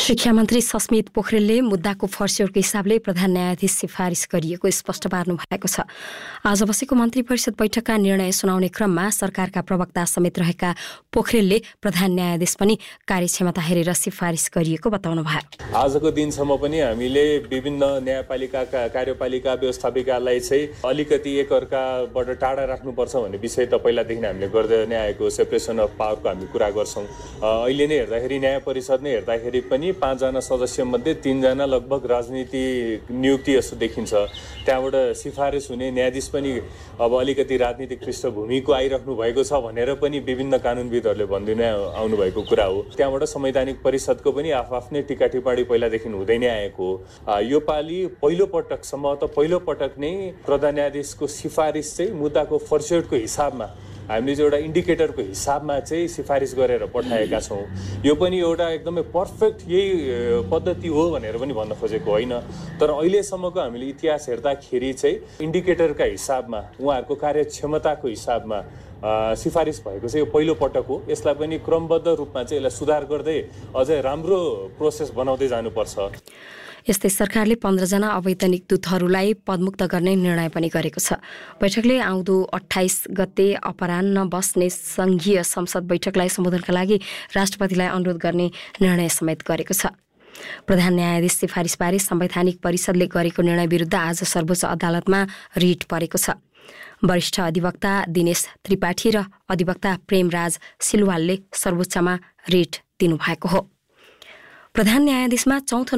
शिक्षा मन्त्री सस्मित पोखरेलले मुद्दाको फर्स्योरको हिसाबले प्रधान न्यायाधीश सिफारिस गरिएको स्पष्ट पार्नु भएको छ। आज बसेको मन्त्री परिषद बैठकका निर्णय सुनाउने क्रममा सरकारका प्रवक्ता समेत रहेका पोखरेलले प्रधान न्यायाधीश पनि कार्यक्षमता हेरेर सिफारिस गरिएको बताउनु भयो। आजको दिनसम्म पनि हामीले विभिन्न न्यायपालिकाका कार्यपालिका व्यवस्थापिकालाई चाहिँ अलिकति एकअर्काबाट टाढा राख्नुपर्छ भन्ने विषय त पहिलादेखि हामीले गर्दै नै आएको सेपरेसन अफ पावरको हामी कुरा गर्छौँ। अहिले नै हेर्दाखेरि न्याय परिषद नै हेर्दाखेरि पनि 5 जना सदस्य मध्ये 3 जना लगभग राजनीति नियुक्ति जस्तो देखिन्छ। त्यहाँबाट सिफारिस हुने न्यायाधीश पनि अब अलिकति राजनीतिक पृष्ठभूमिको आइराख्नु भएको छ भनेर पनि विभिन्न कानुनविदहरूले भन्दिनै आउनु भएको कुरा हो। त्यहाँबाट संवैधानिक परिषदको पनि आफ्नै टीका टिप्पणी पहिलादेखि हुँदै नै आएको हो। यो पालि पहिलो पटक नै प्रधान न्यायाधीशको सिफारिस चाहिँ मुद्दाको फर्स्योरको हिसाबमा हामीले चाहिँ एउटा इन्डिकेटरको हिसाबमा चाहिँ सिफारिस गरेर पठाएका छौँ। यो पनि एउटा एकदमै पर्फेक्ट यही पद्धति हो भनेर पनि भन्न खोजेको होइन, तर अहिलेसम्मको हामीले इतिहास हेर्दाखेरि चाहिँ इन्डिकेटरका हिसाबमा उहाँहरूको कार्यक्षमताको हिसाबमा सिफारिस भएको चाहिँ यो पहिलो पटक हो। यसलाई पनि क्रमबद्ध रूपमा चाहिँ यसलाई सुधार गर्दै अझै राम्रो प्रोसेस बनाउँदै जानुपर्छ। यस्तै सरकारले 15 जना अवैतनिक दूतहरूलाई पदमुक्त गर्ने निर्णय पनि गरेको छ। बैठकले आउँदो 28 गते अपराह्न बस्ने संघीय संसद बैठकलाई सम्बोधनका लागि राष्ट्रपतिलाई अनुरोध गर्ने निर्णय समेत गरेको छ। प्रधान न्यायाधीश सिफारिसबारे संवैधानिक परिषदले गरेको निर्णय विरुद्ध आज सर्वोच्च अदालतमा रिट परेको छ। वरिष्ठ अधिवक्ता दिनेश त्रिपाठी र अधिवक्ता प्रेमराज सिलवालले सर्वोच्चमा रिट दिनुभएको हो। प्रधान न्यायाधीशमा चौथो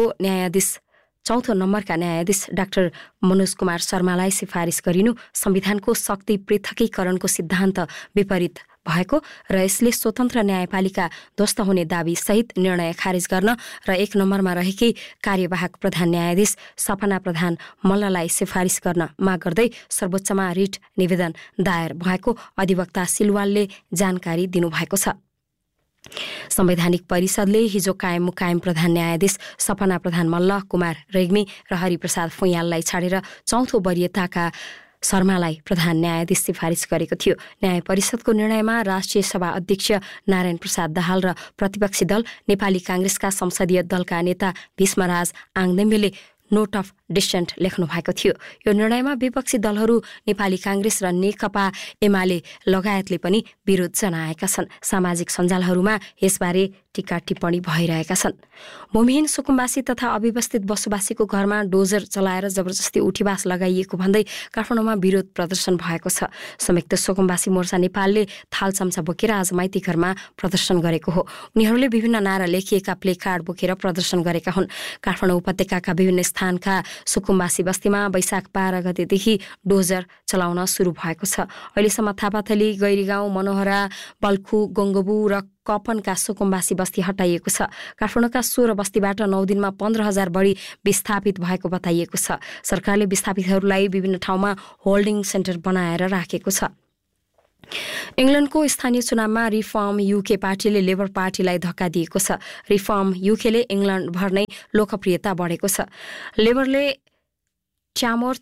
नम्बरका न्यायाधीश डाक्टर मनोज कुमार शर्मालाई सिफारिस गरिनु संविधानको शक्ति पृथकीकरणको सिद्धान्त विपरीत भएको र यसले स्वतन्त्र न्यायपालिका ध्वस्त हुने दावी सहित निर्णय खारेज गर्न र 1 नम्बरमा रहेकै कार्यवाहक प्रधान न्यायाधीश सपना प्रधान मल्ललाई सिफारिस गर्न माग गर्दै सर्वोच्चमा रिट निवेदन दायर भएको अधिवक्ता सिलवालले जानकारी दिनुभएको छ। संवैधानिक परिषदले हिजो कायम मुकायम प्रधान न्यायाधीश सपना प्रधान मल्ल, कुमार रेग्मी र हरिप्रसाद फुयाललाई छाडेर चौथो वरियताका शर्मालाई प्रधान न्यायाधीश सिफारिस गरेको थियो। न्याय परिषदको निर्णयमा राष्ट्रिय सभा अध्यक्ष नारायण प्रसाद दाहाल र प्रतिपक्षी दल नेपाली कांग्रेसका संसदीय दलका नेता भीष्मराज आङदेम्बेले नोट अफ डिसेन्ट लेख्नु भएको थियो। यो निर्णयमा विपक्षी दलहरू नेपाली कांग्रेस र नेकपा एमाले लगायतले पनि विरोध जनाएका छन्। सामाजिक सञ्जालहरूमा यसबारे टीका टिप्पणी भइरहेका छन्। भूमिहीन सुकुम्बासी तथा अव्यवस्थित बसोबासीको घरमा डोजर चलाएर जबरजस्ती उठीवास लगाइएको भन्दै काठमाडौँमा विरोध प्रदर्शन भएको छ। संयुक्त सुकुम्बासी मोर्चा नेपालले थाल चम्चा बोकेर आज माइती घरमा प्रदर्शन गरेको हो। उनीहरूले विभिन्न नारा लेखिएका प्ले कार्ड बोकेर प्रदर्शन गरेका हुन्। काठमाडौँ उपत्यकाका विभिन्न स्थानका सुकुम्बासी बस्तीमा वैशाख 12 गतेदेखि डोजर चलाउन सुरु भएको छ। अहिलेसम्म थापाथली, गैरीगाउँ, मनोहरा, बल्खु, गङ्गबु र कपनका सुकुम्बासी बस्ती हटाइएको छ। काठमाडौँका 16 बस्तीबाट 9 दिनमा 15,000 बढी विस्थापित भएको बताइएको छ। सरकारले विस्थापितहरूलाई विभिन्न ठाउँमा होल्डिङ सेन्टर बनाएर राखेको छ। इङ्ल्यान्डको स्थानीय चुनावमा रिफर्म युके पार्टीले लेबर पार्टीलाई धक्का दिएको छ। रिफर्म युकेले इङ्ल्यान्डभर नै लोकप्रियता बढेको छ। लेबरले च्यामोर्थ,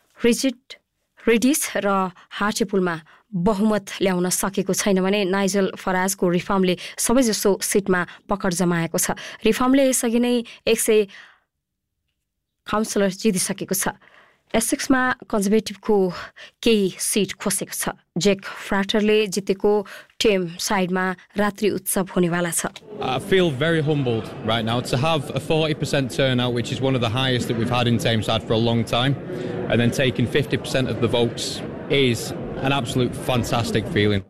रिडिस र हार्टेपुलमा बहुमत ल्याउन सकेको छैन भने नाइजल फराजको रिफर्मले सबैजसो सिटमा पकड जमाएको छ। रिफर्मले यसअघि नै 100 काउन्सिलर जितिसकेको छ। एसेक्समा कन्जर्भेटिभको केही सिट खोसेको छ। जेक फ्राटरले जितेको टेम साइडमा रात्रि उत्सव हुनेवाला छ। I feel very humbled right now to have a 40% turnout, which is one of the highest that we've had in Tameside for a long time, and then taking 50% of the votes is an absolute fantastic feeling.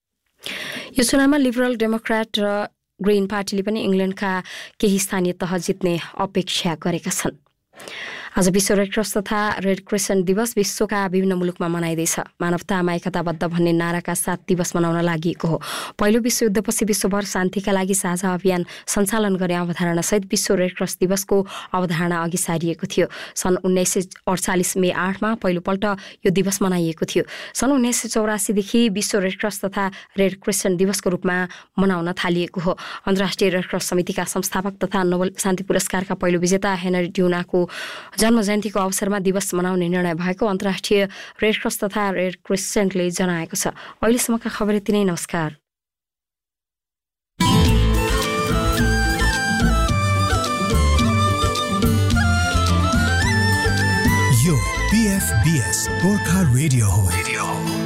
यो चुनावमा liberal Democrat र green पार्टीले पनि इङ्ल्यान्डका केही स्थानीय तह जित्ने अपेक्षा गरेका छन्। आज विश्व रेड क्रस तथा रेड क्रिसेन्ट दिवस विश्वका विभिन्न मुलुकमा मनाइँदैछ। मानवतामा एकताबद्ध भन्ने नाराका साथ दिवस मनाउन लागि हो। पहिलो विश्वयुद्धपछि विश्वभर शान्तिका लागि साझा अभियान सञ्चालन गर्ने अवधारणासहित विश्व रेड क्रस दिवसको अवधारणा अघि सारिएको थियो। सन् 1948 मे 8 मा पहिलोपल्ट यो दिवस मनाइएको थियो। सन् 1984 देखि विश्व रेड क्रस तथा रेड क्रिसेन्ट दिवसको रूपमा मनाउन थालिएको हो। अन्तर्राष्ट्रिय रेड क्रस समितिका संस्थापक तथा नोबेल शान्ति पुरस्कारका पहिलो विजेता हेनरी ड्युनाको जन्म जयन्तीको अवसरमा दिवस मनाउने निर्णय भएको अन्तर्राष्ट्रिय रेड क्रस तथा रेड क्रिसेन्टले जनाएको छ। अहिलेसम्मका खबर यति नै। नमस्कार। EFBS गोर्खा रेडियो हो।